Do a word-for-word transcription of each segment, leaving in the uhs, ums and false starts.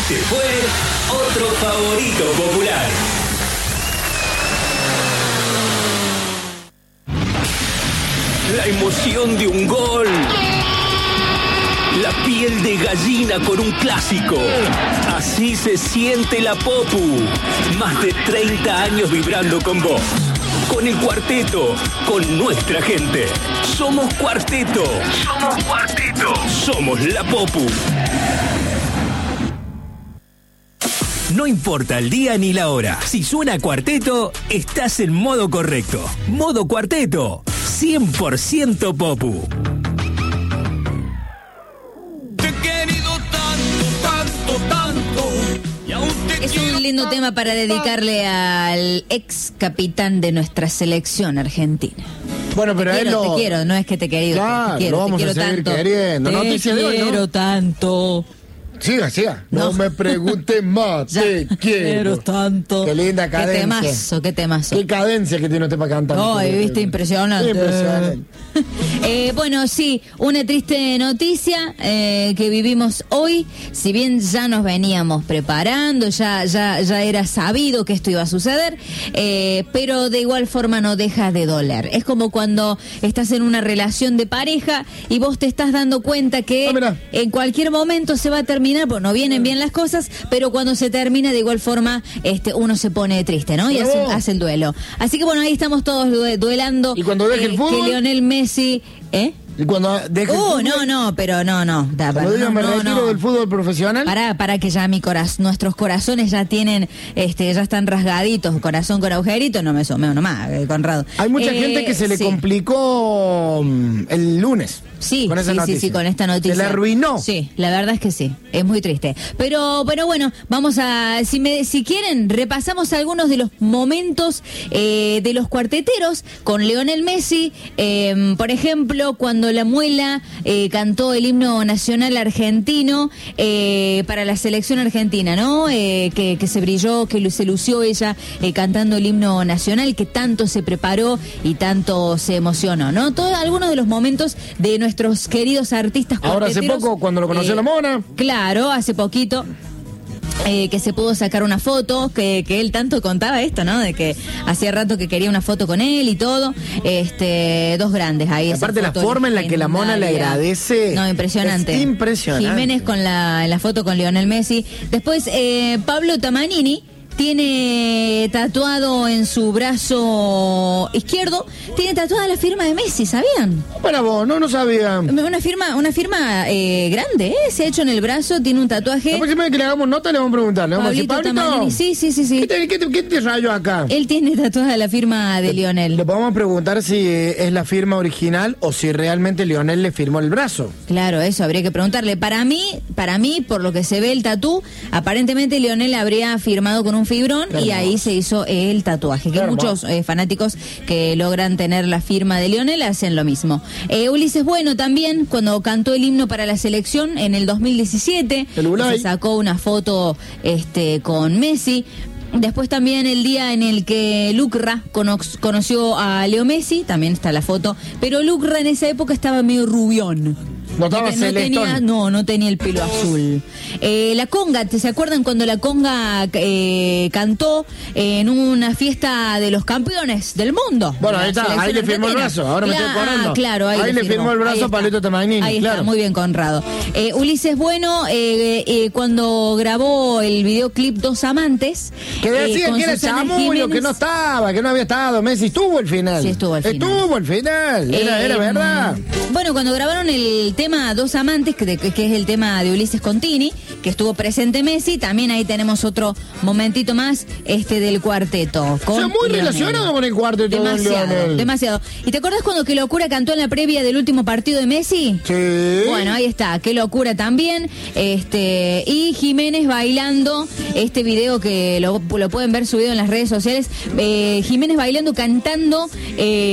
Este fue otro favorito popular. La emoción de un gol. La piel de gallina con un clásico. Así se siente la Popu. Más de treinta años vibrando con vos. Con el cuarteto, con nuestra gente. Somos Cuarteto. Somos Cuarteto. Somos la Popu. No importa el día ni la hora. Si suena Cuarteto, estás en modo correcto. Modo Cuarteto. cien por ciento Popu. Es un lindo tema para dedicarle al ex capitán de nuestra selección argentina. Bueno, pero te a él quiero, lo... te quiero, no es que te quiero, claro, te quiero, lo vamos te quiero a seguir tanto. queriendo. Te Noticia de hoy, ¿no? quiero tanto. Siga, siga. No, No. me preguntes más. Ya, Te quiero. quiero tanto. Qué linda cadencia. Qué temazo, qué temazo. Qué cadencia que tiene usted para cantar. No, viste, impresionante. Impresionante. eh, bueno, sí, una triste noticia eh, que vivimos hoy. Si bien ya nos veníamos preparando, ya, ya, ya era sabido que esto iba a suceder, eh, pero de igual forma no deja de doler. Es como cuando estás en una relación de pareja y vos te estás dando cuenta que Ah, en cualquier momento se va a terminar, pues no vienen bien las cosas, pero cuando se termina de igual forma este uno se pone triste, ¿no? Y hace, hace el duelo. Así que bueno, ahí estamos todos due- duelando. ¿Y cuando deje eh, el fútbol? Que Lionel Messi, ¿eh? Y cuando deje el Uh, fútbol, no, no, pero no, no. Da, cuando para, diga no, me no, retiro no. del fútbol profesional. Para, para que ya mi corazón, nuestros corazones ya tienen, este, ya están rasgaditos, corazón con agujerito, no me someo nomás, eh, Conrado. Hay mucha Eh, gente que se le sí. complicó mm, el lunes. Sí, con esa sí, noticia. sí, sí, con esta noticia. Se le arruinó. Sí, la verdad es que sí, es muy triste. Pero, pero bueno, vamos a, si me, si quieren, repasamos algunos de los momentos eh, de los cuarteteros con Lionel Messi. Eh, por ejemplo, cuando la Muela eh, cantó el himno nacional argentino eh, para la selección argentina, ¿no? Eh, que, que se brilló, que se lució ella eh, cantando el himno nacional, que tanto se preparó y tanto se emocionó, ¿no? Todos algunos de los momentos de nuestros queridos artistas Ahora hace cuarteteros, poco, cuando lo conoció eh, la Mona. Claro, hace poquito. Eh, que se pudo sacar una foto, que, que él tanto contaba esto, ¿no? De que hacía rato que quería una foto con él y todo. Este, dos grandes ahí. esa Aparte la foto forma en la que la Mona le legendaria. agradece. No, impresionante. Es impresionante. Jiménez con la, la foto con Lionel Messi. Después, eh, Pablo Tamanini tiene tatuado en su brazo izquierdo, tiene tatuada la firma de Messi, ¿sabían? Para vos, no, no sabía. Una firma, una firma eh, grande, ¿eh? Se ha hecho en el brazo, tiene un tatuaje. La próxima vez que le hagamos nota le vamos a preguntar. Le vamos Pablito a decir, Pablito, Tamanini, sí, sí, sí, sí. ¿qué te, qué te- qué te rayo acá? Él tiene tatuada la firma de Lionel. Le podemos preguntar si es la firma original o si realmente Lionel le firmó el brazo. Claro, eso habría que preguntarle. Para mí, para mí, por lo que se ve el tatú, aparentemente Lionel habría firmado con un fibrón Qué y hermoso. ahí se hizo el tatuaje. Que Qué muchos hermoso. eh, fanáticos que logran tener la firma de Lionel hacen lo mismo. Eh, Ulises Bueno también, cuando cantó el himno para la selección en el dos mil diecisiete, El Ulay. se sacó una foto este, con Messi. Después también el día en el que Lucra cono- conoció a Leo Messi, también está la foto, pero Lucra en esa época estaba medio rubión. No estaba no tenía, celestón. no, no tenía el pelo azul. Eh, la conga, ¿te se acuerdan cuando la conga eh, cantó en una fiesta de los campeones del mundo? Bueno, De ahí la está, ahí selección le firmó el argentina. brazo, ahora me Cla- estoy acordando. Ah, claro, ahí, Ahí le firmó el brazo Ahí a está. Pablito Tamanini, Ahí claro. está, muy bien, Conrado. Eh, Ulises Bueno, eh, eh, cuando grabó el videoclip Dos Amantes. Que eh, decía con que era Susana chamullo, Jiménez. que no estaba, que no había estado. Messi estuvo al final. Sí, estuvo al final. Estuvo al final, era, Eh, era verdad. Bueno, cuando grabaron el tema Dos Amantes, que, de- que es el tema de Ulises Contini, que estuvo presente Messi, también ahí tenemos otro momentito más este del cuarteto. Con O sea, muy Lionel. relacionado con el cuarteto de Demasiado, Lionel. demasiado. ¿Y te acuerdas cuando Qué Locura cantó en la previa del último partido de Messi? Sí. Bueno, ahí está, Qué Locura también. Este, y Jiménez bailando, este video que lo, lo pueden ver subido en las redes sociales, eh, Jiménez bailando, cantando eh, temas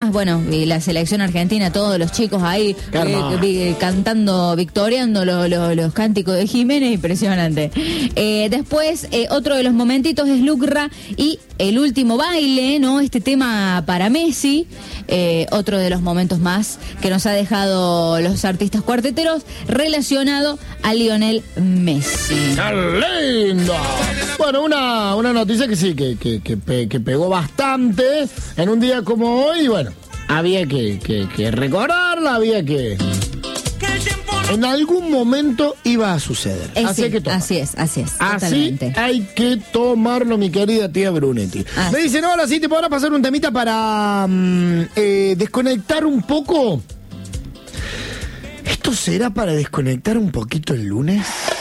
bueno, y la selección argentina, todos los chicos ahí eh, eh, cantando, victoriando lo, lo, los cánticos de Jiménez, impresionante. Eh, después, eh, otro de los momentitos es Lucra y el último baile, ¿no? Este tema para Messi, eh, otro de los momentos más que nos ha dejado los artistas cuarteteros relacionado a Lionel Messi. ¡Qué lindo! Bueno, una, una noticia que sí, que, que, que, pe, que pegó bastante en un día como hoy, y bueno, había que, que, que recordarla, había que... En algún momento iba a suceder. Eh, así, sí, que así es, así es. Así totalmente. hay que tomarlo, mi querida tía Brunetti. Ah, Me dicen, hola, sí, te podrás pasar un temita para um, eh, desconectar un poco. ¿Esto será para desconectar un poquito el lunes?